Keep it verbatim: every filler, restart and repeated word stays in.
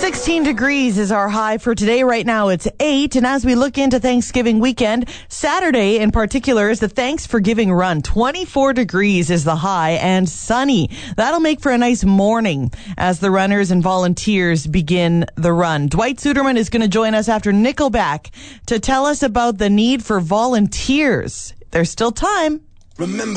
sixteen degrees is our high for today. Right now it's eight. And as we look into Thanksgiving weekend, Saturday in particular is the Thanks for Giving run. twenty-four degrees is the high and sunny. That'll make for a nice morning as the runners and volunteers begin the run. Dwight Suderman is going to join us after Nickelback to tell us about the need for volunteers. There's still time. Remember